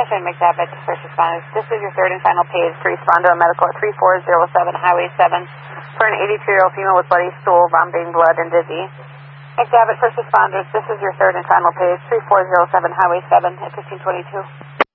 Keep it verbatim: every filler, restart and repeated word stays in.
Caution, McDavitt, first responders. This is your third and final page to respond to a medical at three four zero seven Highway seven for an eighty-two-year-old female with bloody stool, vomiting blood, and dizzy. McDavitt, first responders. This is your third and final page, three four zero seven Highway seven at fifteen twenty-two.